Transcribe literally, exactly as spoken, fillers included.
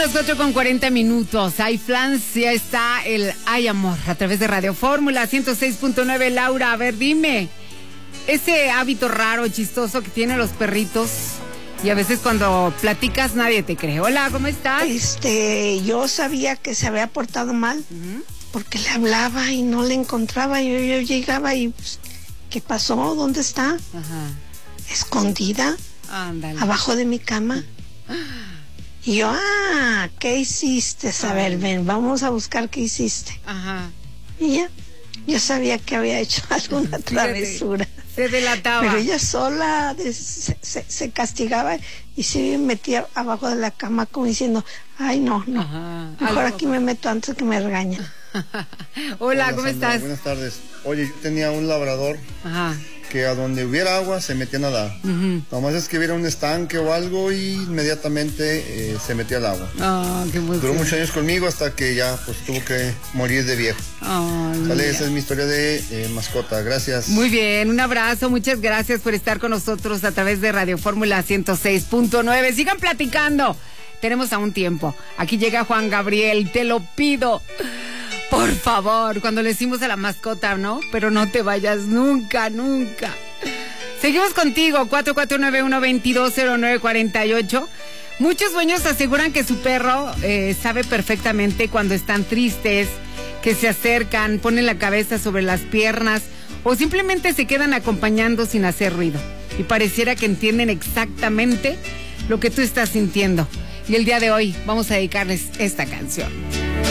las cuatro con cuarenta minutos. Hay Francia, está el Hay Amor a través de Radio Fórmula ciento seis punto nueve. Laura, a ver, dime, ese hábito raro, chistoso que tienen los perritos y a veces cuando platicas nadie te cree. Hola, ¿cómo estás? Este, yo sabía que se había portado mal uh-huh. porque le hablaba y no le encontraba. Yo, yo llegaba y, pues, ¿qué pasó? ¿Dónde está? Uh-huh. Escondida. Ándale. Abajo de mi cama. Uh-huh. Y yo, ah, ¿qué hiciste? A ver, ven, vamos a buscar qué hiciste. Ajá. Y ya, yo sabía que había hecho alguna travesura. Se delataba. Pero ella sola de, se, se, se castigaba y se metía abajo de la cama como diciendo, ay, no, no, ajá, mejor aquí me meto antes que me regañen. Hola, Hola, ¿cómo Sandra, estás? Buenas tardes. Oye, yo tenía un labrador. Ajá. Que a donde hubiera agua se metía a nadar. Uh-huh. Nomás es que hubiera un estanque o algo y inmediatamente eh, se metía al agua. Oh, qué muy Duró bien. muchos años conmigo hasta que ya pues tuvo que morir de viejo. Oh, Sale, esa es mi historia de eh, mascota. Gracias. Muy bien, un abrazo, muchas gracias por estar con nosotros a través de Radio Fórmula ciento seis punto nueve. Sigan platicando. Tenemos aún tiempo. Aquí llega Juan Gabriel, te lo pido. Por favor, cuando le decimos a la mascota, ¿no? Pero no te vayas nunca, nunca. Seguimos contigo, cuatro cuatro nueve uno, dos dos cero nueve cuatro ocho. Muchos dueños aseguran que su perro eh, sabe perfectamente cuando están tristes, que se acercan, ponen la cabeza sobre las piernas o simplemente se quedan acompañando sin hacer ruido. Y pareciera que entienden exactamente lo que tú estás sintiendo. Y el día de hoy vamos a dedicarles esta canción.